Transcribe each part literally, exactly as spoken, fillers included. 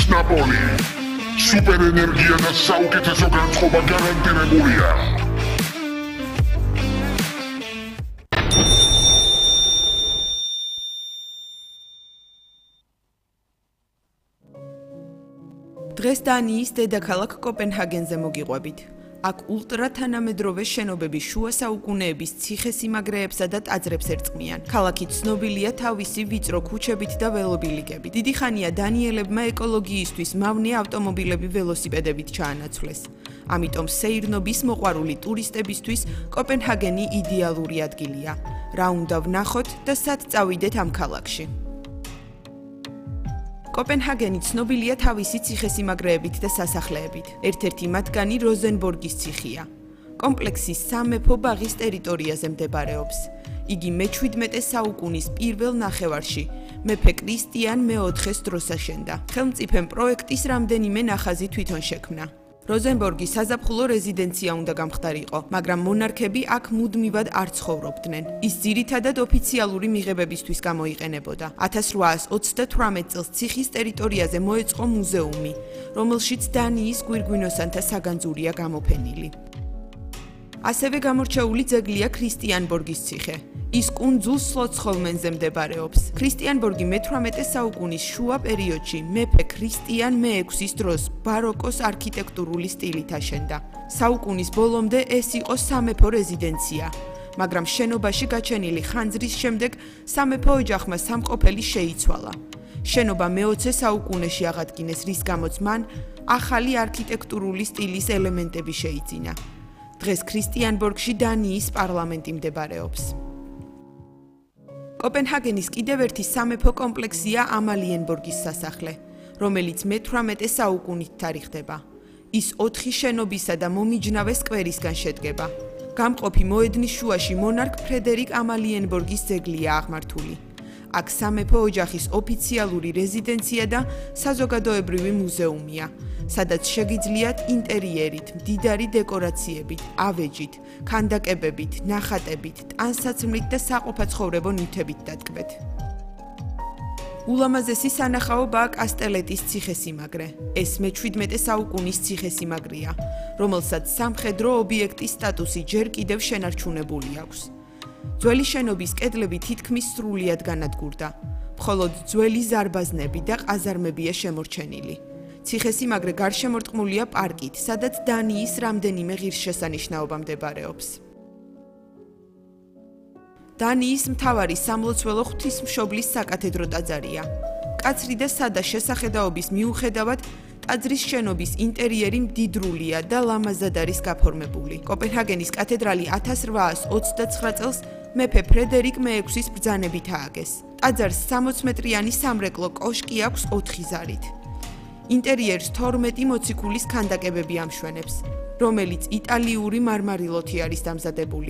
ნაპოლი სუპერ ენერგია და საუკეთესო განწყობა გარანტირებულია დღეს დანიის დედაქალაქ კოპენჰაგენზე მოგიყვებით. აქ ულტრა თანამედროვე შენობები შუა საუკუნეების ციხესიმაგრეებსა და ტაძრებს ერწყმიან. ქალაქი ცნობილია თავისი ვიწრო ქუჩებით და ველობილიგებით. დიდი ხანია დანიელებმა ეკოლოგიისთვის მავნე ავტომობილები ველოსიპედებით ჩაანაცვლეს. ამიტომ სეირნობის მოყვარული ტურისტებისთვის კოპენჰაგენი იდეალური ადგილია. რა უნდა ვნახოთ და სად წავიდეთ ამ ქალაქში? კოპენჰაგენი ცნობილია თავისი ციხესიმაგრეებით და სასახლეებით. ერთ-ერთი მათგანი როზენბორგის ციხეა. კომპლექსი სამეფო ბაღის ტერიტორიაზე მდებარეობს. იგი მეჩვიდმეტე საუკუნის პირველ ნახევარში მეფე კრისტიან მეოთხეს დროს აშენდა. ხელმწიფემ პროექტის რამდენიმე ნახაზი თვითონ შექმნა. როზენბორგი საზაფხულო რეზიდენცია უნდა გამხდარიყო, მაგრამ მონარქები აქ მუდმივად არ ცხოვრობდნენ. ის ძირითადად ოფიციალური მიღებებისთვის გამოიყენებოდა. ათას რვაას ოცდათვრამეტ წელს ციხის ტერიტორიაზე მოეწყო მუზეუმი, რომელშიც დანიის გვირგვინოსანთა საგანძურია გამოფენილი. ასევე გამორჩეული ძეგლია ქრისტიანბორგის ციხე. ის კუნძულ სლოცჰოლმენზე მდებარეობს. ქრისტიანბორგი მეთვრამეტე საუკუნის შუა პერიოდში მეფე ქრისტიან მეექვსის დროს ბაროკოს არქიტექტურული სტილით აშენდა. საუკუნის ბოლომდე ეს იყო სამეფო რეზიდენცია, მაგრამ შენობაში გაჩენილი ხანძრის შემდეგ სამეფო ოჯახმა სამყოფელი შეიცვალა. შენობა მეოცე საუკუნეში აღადგინეს, რის გამოც მან ახალი არქიტექტურული სტილის ელემენტები შეიძინა. დღეს ქრისტიანბორგში დანიის პარლამენტი მდებარეობს. კოპენჰაგენის კიდევ ერთი სამეფო კომპლექსია ამალიენბორგის სასახლე, რომელიც მეთვრამეტე საუკუნით თარიღდება. ის ოთხი შენობისა და მომიჯნავე სკვერისგან შედგება. გამყოფი მოედნის შუაში მონარქ ფრედერიკ ამალიენბორგის ძეგლია აღმართული. აქ სამეფო ოჯახის ოფიციალური რეზიდენცია და საზოგადოებრივი მუზეუმია, სადაც შეგიძლიათ ინტერიერით, მდიდარი დეკორაციებით, ავეჯით, ქანდაკებებით, ნახატებით, ტანსაცმლით და საყოფაცხოვრებო ნივთებით დატკბეთ. ულამაზესი სანახაობაა კასტელეტის ციხესიმაგრე. ეს მეჩვიდმეტე საუკუნის ციხესიმაგრეა, რომელსაც სამხედრო ობიექტის სტატუსი ჯერ კიდევ შენარჩუნებული აქვს. ძველი შენობის კედლები თითქმის სრულიად განადგურდა. მხოლოდ ძველი ზარბაზნები და ყაზარმებია შემორჩენილი. ციხესიმაგრე გარშემორტყმულია პარკით, სადაც დანიის რამდენიმე ღირსშესანიშნაობა მდებარეობს. დანიის მთავარი სამლოცველო ღვთისმშობლის საკათედრო ტაძარია. მკაცრი და სადა შესახედაობის მიუხედავად, ტაძრის შენობის ინტერიერი მდიდრულია და ლამაზად არის გაფორმებული. კოპენჰაგენის კათედრალი ათას რვაას ოცდაცხრა წელს მეფე ფრედერიკ მეექვსის ბრძანებით ააგეს. ტაძარს სამოცმეტრიანი სამრეკლო კოშკი აქვს ოთხი ზარით. ინტერიერს თორმეტი მოციქულის ქანდაკებები ამშვენებს, რომელიც იტალიური მარმარილოთი არის დამზადებული.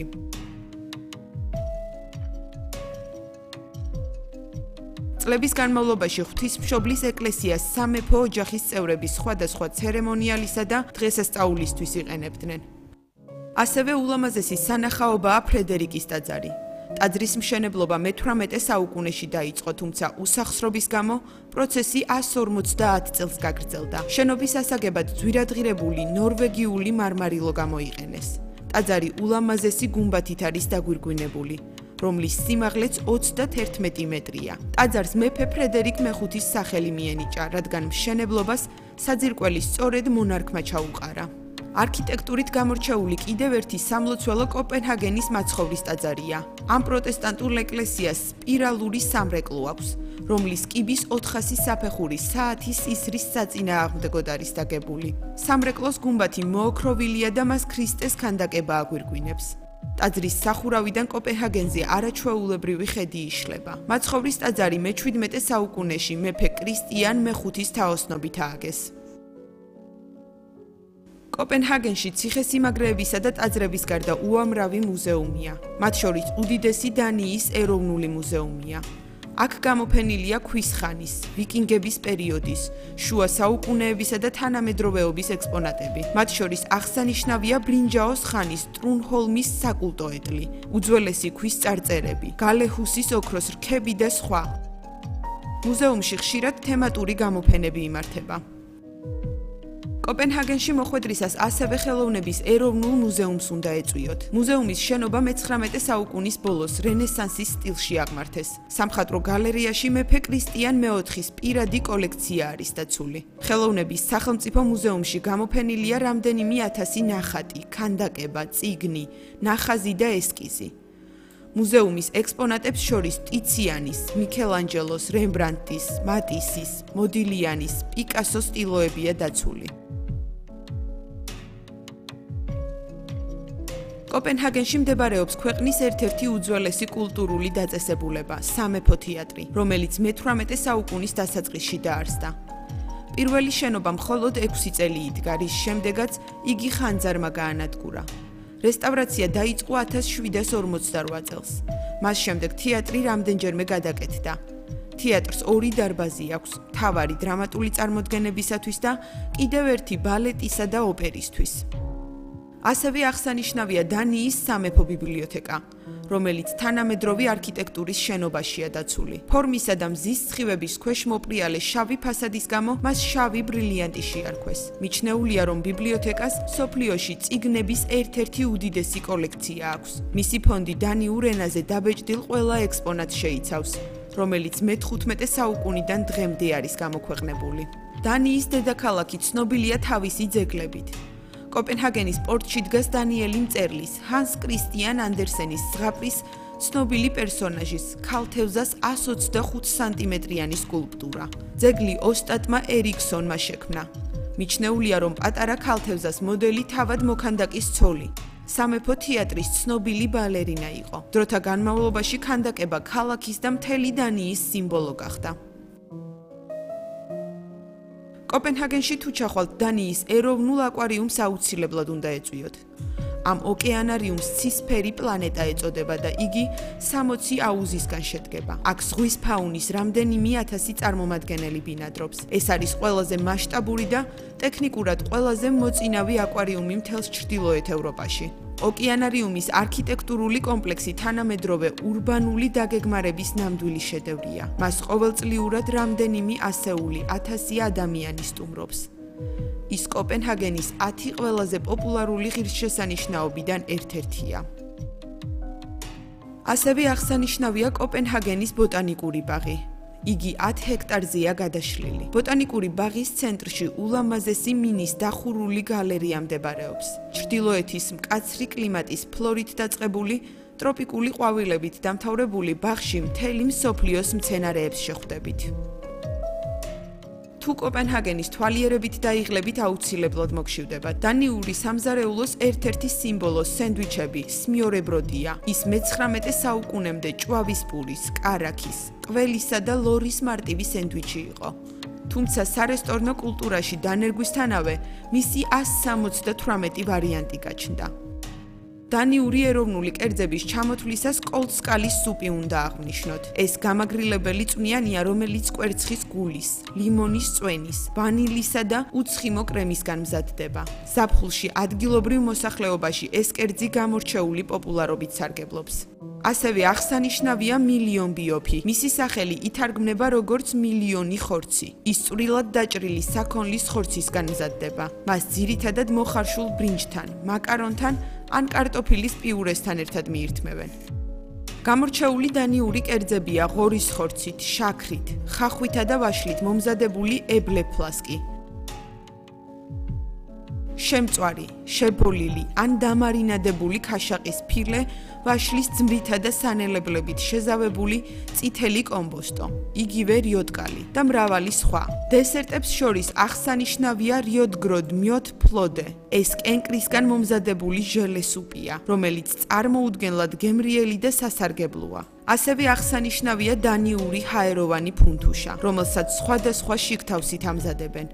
წლების განმავლობაში ღვთისმშობლის ეკლესიას სამეფო ოჯახის წევრები სხვადასხვა ცერემონიალისა და დღესასწაულისთვის იყენებდნენ. ასევე ულამაზესი სანახაობაა ფრედერიკის ტაძარი. ტაძრის მშენებლობა მეთვრამეტე საუკუნეში დაიწყო, თუმცა უსახსრობის გამო პროცესი ასს ორმოცდაათ წელს გაგრძელდა. შენობის ასაგებად ძვირადღირებული ნორვეგიული მარმარილო გამოიყენეს. ტაძარი ულამაზესი გუმბათით არის დაგვირგვინებული, რომლის სიმაღლეც ოცდაათერთმეტი მეტრია. ტაძარს მეფე ფრედერიკ მეხუთის სახელი მიენიჭა, რადგან მშენებლობას საძირკველი სწორედ მონარქმა ჩაუყარა. არქიტექტურით გამორჩეული კიდევ ერთი სამლოცველო კოპენჰაგენის მაცხოვრის ტაძარია. ამ პროტესტანტულ ეკლესიას სპირალური სამრეკლო აქვს, რომლის კიბის ოთხასი საფეხური საათის ისრის საწინააღმდეგოდ არის დაგებული. სამრეკლოს გუმბათი მოოქროვილია და მას ქრისტეს ქანდაკება აგვირგვინებს. ტაძრის სახურავიდან კოპენჰაგენზე არაჩვეულებრივი ხედი იშლება. მაცხოვრის ტაძარი მეჩვიდმეტე საუკუნეში მეფე კრისტიან მეხუთის თაოსნობით ააგეს. კოპენჰაგენში ციხესიმაგრეებისა და ტაძრების გარდა უამრავი მუზეუმია. მათ შორის უდიდესი დანიის ეროვნული მუზეუმია. აქ გამოფენილია ქვის ხანის, ვიკინგების პერიოდის, შუა საუკუნეებისა და თანამედროვეობის ექსპონატები. მათ შორის აღსანიშნავია ბრინჯაოს ხანის ტრუნჰოლმის საკულტო ეტლი, უძველესი ქვის წარწერები, გალეჰუსის ოქროს რქები და სხვა. მუზეუმში ხშირად თემატური გამოფენები იმართება. კოპენჰაგენში მოხვედრისას ასევე ხელოვნების ეროვნულ მუზეუმს უნდა ეწვიოთ. მუზეუმის შენობა მეცხრამეტე საუკუნის ბოლოს რენესანსის სტილში აღმართეს. სამხატვრო გალერეაში მეფე კრისტიან მეოთხის პირადი კოლექცია არის დაცული. ხელოვნების სახელმწიფო მუზეუმში გამოფენილია რამდენიმე ათასი ნახატი, ქანდაკება, წიგნი, ნახაზი და ესკიზი. მუზეუმის ექსპონატებს შორის ტიციანის, მიქელანჯელოს, რემბრანდტის, მატისის, მოდილიანის, პიკასოს სტილოებია დაცული. კოპენჰაგენში მდებარეობს ქვეყნის ერთ-ერთი უძველესი კულტურული დაწესებულება, სამეფო თეატრი, რომელიც მეთვრამეტე საუკუნის დასაწყისში დაარსდა. პირველი შენობა მხოლოდ ექვსი წელი იდგა, რის შემდეგაც იგი ხანძარმა გაანადგურა. რესტავრაცია დაიწყო ათას შვიდას ორმოცდარვა წელს. მას შემდეგ თეატრი რამდენჯერმე გადაკეთდა. თეატრს ორი დარბაზი აქვს, მთავარი დრამატული წარმოდგენებისათვის და კიდევ ერთი ბალეტისა და ოპერისთვის. ასევე აღსანიშნავია დანიის სამეფო ბიბლიოთეკა, რომელიც თანამედროვე არქიტექტურის შენობაშია დაცული. ფორმისა და მზის სხივების ქვეშ მოპრიალე შავი ფასადის გამო მას შავი ბრილიანტი შეარქვეს. მიჩნეულია, რომ ბიბლიოთეკას მსოფლიოში წიგნების ერთ-ერთი უდიდესი კოლექცია აქვს. მისი ფონდი დანიურ ენაზე დაბეჭდილ ყველა ექსპონატს შეიცავს, რომელიც მეთხუთმეტე საუკუნიდან დღემდე არის გამოქვეყნებული. დანიის დედაქალაქი ცნობილია თავისი ძეგლებით. კოპენჰაგენის პორტში დგას დანიელი მწერლის, ჰანს კრისტიან ანდერსენის ზღაპრის ცნობილი პერსონაჟის, ქალთევზას εκατს ოცდახუთ სანტიმეტრიანი სკულპტურა. ძეგლი ოსტატმა ერიქსონმა შექმნა. მიჩნეულია, რომ პატარა ქალთევზას მოდელი თავად მოქანდაკის ცოლი, სამეფო თეატრის ცნობილი ბალერინა იყო. დროთა განმავლობაში ქანდაკება ქალაქის და მთელი დანიის სიმბოლო გახდა. კოპენჰაგენში თუ ჩახვალთ, დანიის ეროვნულ აკვარიუმს აუცილებლად უნდა ეწვიოთ. ამ ოკეანარიუმს ცისფერი პლანეტა ეწოდება და იგი სამოცი აუზისგან შედგება. აქ ზღვის ფაუნის რამდენიმე ათასი წარმომადგენელი ბინადრობს. ეს არის ყველაზე მასშტაბური და ტექნიკურად ყველაზე მოწინავი აკვარიუმი მთელს ჩრდილოეთ ევროპაში. ოკეანარიუმის არქიტექტურული კომპლექსი თანამედროვე ურბანული დაგეგმარების ნამდვილი შედევრია. მას ყოველწლიურად რამდენიმე ასეული ათასი ადამიანი სტუმრობს. ის კოპენჰაგენის ათი ყველაზე პოპულარული ღირსშესანიშნაობიდან ერთ-ერთია. ასევე აღსანიშნავია კოპენჰაგენის ბოტანიკური ბაღი. იგი ათ ჰექტარზეა გადაშლილი. ბოტანიკური ბაღის ცენტრში ულამაზესი მინის დახურული გალერეა მდებარეობს. ჩრდილოეთის მკაცრი კლიმატის ფლორით დაწყებული, ტროპიკული ყვავილებით დამთავრებული ბაღში მთელი მსოფლიოს მცენარეებს შეხვდებით. თუ კოპენჰაგენის თვალიერებით დაიღლებით აუცილებლად მოგშივდება. დანიური სამზარეულოს ერთ-ერთი სიმბოლო სენდვიჩები, სმიორებროდია. ის მეცხრამეტე საუკუნემდე ჭვავის პურის, კარაქის, ყველისა და ლორის მარტივი სენდვიჩი იყო. თუმცა სარესტორნო კულტურაში დანერგვისთანავე მისი ასს სამოცდათვრამეტი ვარიანტი გაჩნდა. დანიური ეროვნული კერძების ჩამოთვლისას კოლცკალის სუპი უნდა აღვნიშნოთ. ეს გამაგრილებელი წვნიანია, რომელიც კვერცხის გულის, ლიმონის წვენის, ვანილისა და უცხიმო კრემისგან მზადდება. ზაფხულში ადგილობრივ მოსახლეობაში ეს კერძი გამორჩეული პოპულარობით სარგებლობს. ასევე აღსანიშნავია მილიონ ბიოფი. მისი სახელი ითარგმნება როგორც მილიონი ხორცი. ის წვრილად დაჭრილი საქონლის ხორცისგან მზადდება. მას ძირითადად მოხარშულ ბრინჯთან, მაკარონთან ან კარტოფილის პიურესთან ერთად მიირთმევენ. გამორჩეული დანიური კერძებია ღორის ხორცით, შაქრით, ხახვითა და ვაშლით მომზადებული ებლეფლასკი. შემწვარი, შებოლილი ან დამარინადებული ქაშაყის ფილე, ვაშლის ძმრითა და სანელებლებით შეზავებული წითელი კომბოსტო, იგივე რიოდკალი და მრავალი სხვა. დესერტებს შორის აღსანიშნავია რიოდგროდ მიოთ ფლოდე. ეს კენკრისგან მომზადებული ჟელე სუპია, რომელიც წარმოუდგენლად გემრიელი და სასარგებლოა. ასევე აღსანიშნავია დანიური ჰაეროვანი ფუნთუშა, რომელსაც სხვადასხვა შიგთავსით ამზადებენ.